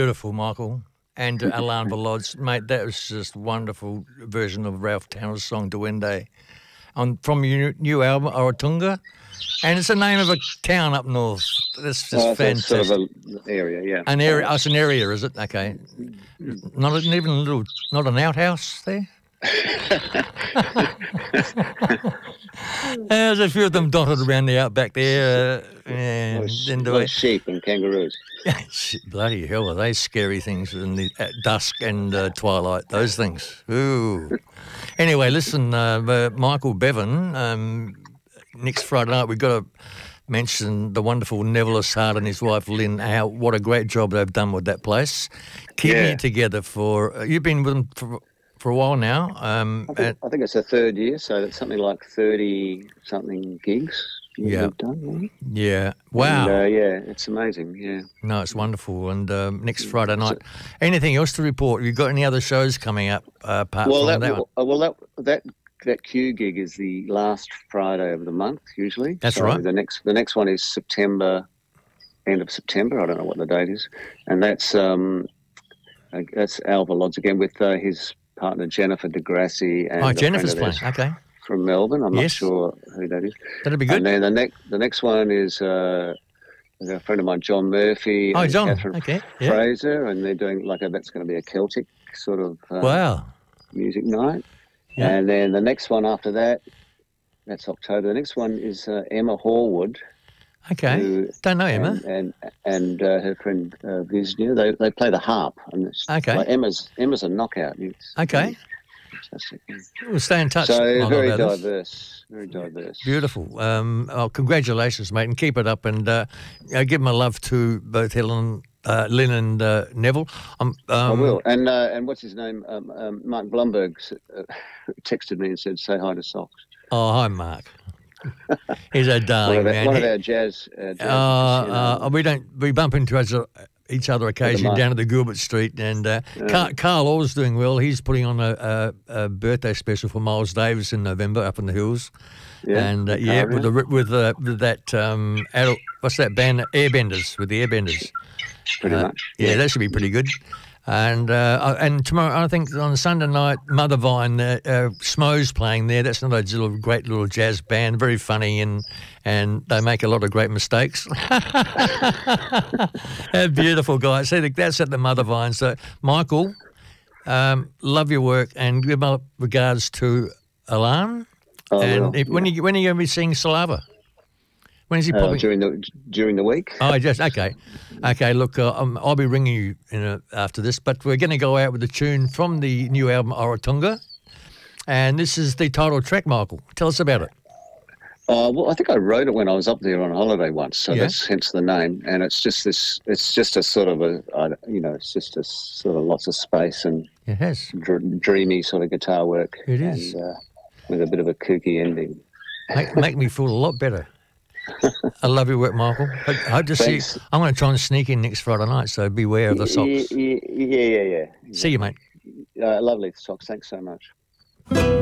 Beautiful, Michael. And Alan Velods, mate, that was just a wonderful version of Ralph Towner's song Duende from your new album, Oratunga. And it's the name of a town up north. That's just fantastic. Sort of an area, yeah. An area. Oh, it's an area, is it? Okay. Not even a little, not an outhouse there? There's a few of them dotted around the outback there. Like sheep and kangaroos. Bloody hell, are they scary things in the at dusk and twilight, those things. Ooh. Anyway, listen, Michael Bevan, next Friday night we've got to mention the wonderful Neville Assad and his wife Lynn, what a great job they've done with that place. Keeping it together you've been with them for a while now. I think it's the third year, so it's something like 30-something gigs we've done. Yeah. Wow. And, it's amazing, yeah. No, it's wonderful. And next Friday night, anything else to report? Have you got any other shows coming up apart from that one? That Q gig is the last Friday of the month, usually. That's right. The next one is end of September. I don't know what the date is. And that's Al Velods again with his partner Jennifer DeGrassi. And Jennifer's playing. Okay. From Melbourne. I'm not sure who that is. That'd be good. And then the next one is a friend of mine, John Murphy. And John. Catherine Fraser, and they're doing that's going to be a Celtic sort of music night. Yeah. And then the next one after that's October. The next one is Emma Horwood. Okay. Don't know Emma. And her friend Visnia. They play the harp. And Emma's a knockout. Okay. Fantastic. We'll stay in touch. So very diverse. Very diverse. Beautiful. Congratulations, mate, and keep it up. And give my love to both Lynn and Neville. I will. And what's his name? Mark Blumberg texted me and said, "Say hi to Socks." Oh, hi, Mark. He's a darling man. One of our jazz. We bump into each other occasionally down at the Gilbert Street, and Carl Orr's doing well. He's putting on a birthday special for Miles Davis in November up in the hills. Yeah, and with that what's that band? Airbenders, with the Airbenders. Pretty much. Yeah, that should be pretty good. And tomorrow, I think on Sunday night, Mother Vine, Smo's playing there. That's another great little jazz band, very funny, and they make a lot of great mistakes. They're beautiful guys. See, that's at the Mother Vine. So, Michael, love your work, and give my regards to Alan. When are you going to be seeing Slava? When is he popping? During the week. Oh, just okay. Look, I'll be ringing you after this, but we're going to go out with a tune from the new album Oratunga, and this is the title track. Michael, tell us about it. Well, I think I wrote it when I was up there on holiday once, so that's hence the name. And it's just this. It's just a sort of it's just a sort of lots of space and it has dreamy sort of guitar work. It is, and, with a bit of a kooky ending. Make me feel a lot better. I love your work, Michael. I hope to see you. I'm going to try and sneak in next Friday night, so beware of the Socks. Yeah. See you, mate. Lovely, Socks. Thanks so much.